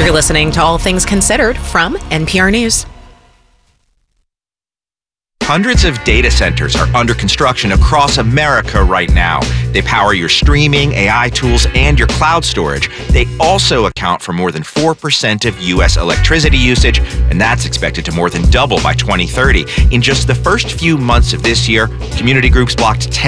You're listening to All Things Considered from NPR News. Hundreds of data centers are under construction across America right now. They power your streaming, AI tools, and your cloud storage. They also account for more than 4% of U.S. electricity usage, and that's expected to more than double by 2030. In just the first few months of this year, community groups blocked 10